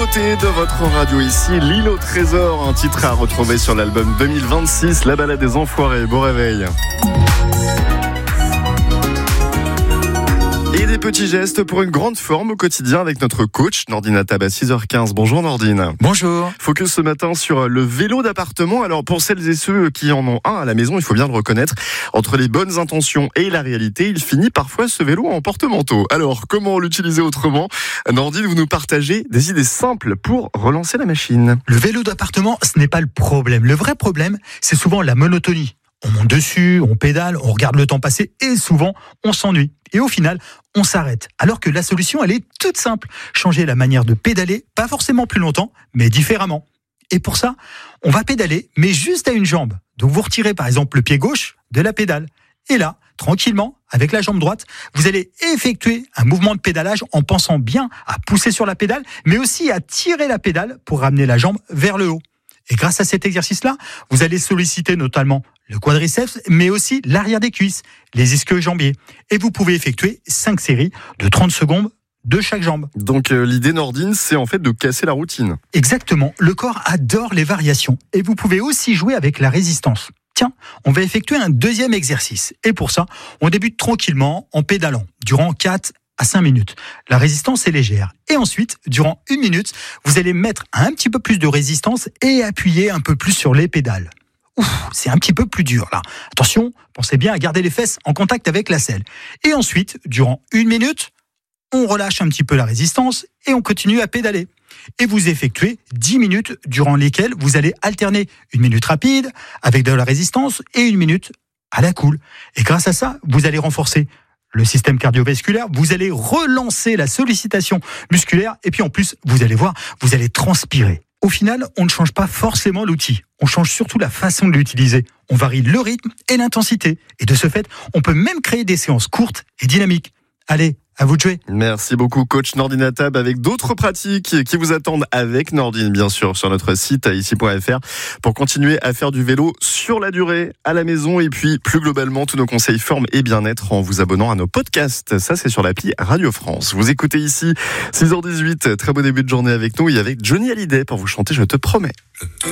nouveauté de votre radio ici, L'île au trésor, un titre à retrouver sur l'album 2026, La balade des enfoirés. Bon réveil. Et des petits gestes pour une grande forme au quotidien avec notre coach Nordine Attab à 6h15. Bonjour Nordine. Bonjour. Focus ce matin sur le vélo d'appartement. Alors pour celles et ceux qui en ont un à la maison, il faut bien le reconnaître, entre les bonnes intentions et la réalité, il finit parfois ce vélo en porte-manteau. Alors comment l'utiliser autrement ? Nordine, vous nous partagez des idées simples pour relancer la machine. Le vélo d'appartement, ce n'est pas le problème. Le vrai problème, c'est souvent la monotonie. On monte dessus, on pédale, on regarde le temps passer et souvent, on s'ennuie. Et au final, on s'arrête. Alors que la solution, elle est toute simple. Changer la manière de pédaler, pas forcément plus longtemps, mais différemment. Et pour ça, on va pédaler, mais juste à une jambe. Donc vous retirez par exemple le pied gauche de la pédale. Et là, tranquillement, avec la jambe droite, vous allez effectuer un mouvement de pédalage en pensant bien à pousser sur la pédale, mais aussi à tirer la pédale pour ramener la jambe vers le haut. Et grâce à cet exercice-là, vous allez solliciter notamment le quadriceps, mais aussi l'arrière des cuisses, les ischio-jambiers. Et vous pouvez effectuer 5 séries de 30 secondes de chaque jambe. Donc l'idée Nordine, c'est en fait de casser la routine. Exactement. Le corps adore les variations. Et vous pouvez aussi jouer avec la résistance. Tiens, on va effectuer un deuxième exercice. Et pour ça, on débute tranquillement en pédalant durant 4 à 5 minutes. La résistance est légère. Et ensuite, durant 1 minute, vous allez mettre un petit peu plus de résistance et appuyer un peu plus sur les pédales. C'est un petit peu plus dur là. Attention, pensez bien à garder les fesses en contact avec la selle. Et ensuite, durant 1 minute, on relâche un petit peu la résistance et on continue à pédaler. Et vous effectuez 10 minutes durant lesquelles vous allez alterner 1 minute rapide avec de la résistance et 1 minute à la cool. Et grâce à ça, vous allez renforcer le système cardiovasculaire, vous allez relancer la sollicitation musculaire et puis en plus, vous allez voir, vous allez transpirer. Au final, on ne change pas forcément l'outil, on change surtout la façon de l'utiliser. On varie le rythme et l'intensité. Et de ce fait, on peut même créer des séances courtes et dynamiques. Allez, à vous de jouer. Merci beaucoup, coach Nordine Attab, avec d'autres pratiques qui vous attendent avec Nordine, bien sûr, sur notre site ici.fr pour continuer à faire du vélo sur la durée, à la maison, et puis plus globalement, tous nos conseils forme et bien-être en vous abonnant à nos podcasts. Ça, c'est sur l'appli Radio France. Vous écoutez ici 6h18, très beau début de journée avec nous et avec Johnny Hallyday pour vous chanter Je te promets.